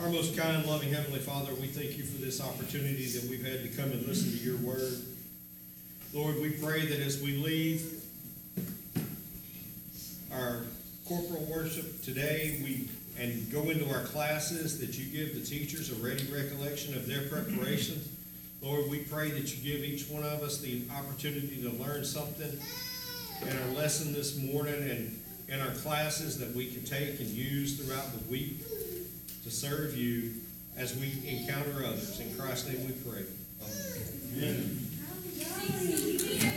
Our most kind, loving Heavenly Father, we thank you for this opportunity that we've had to come and listen to your word. Lord, we pray that as we leave our corporal worship today, and go into our classes, that you give the teachers a ready recollection of their preparation. Lord, we pray that you give each one of us the opportunity to learn something in our lesson this morning and in our classes that we can take and use throughout the week to serve you as we encounter others. In Christ's name we pray. Amen.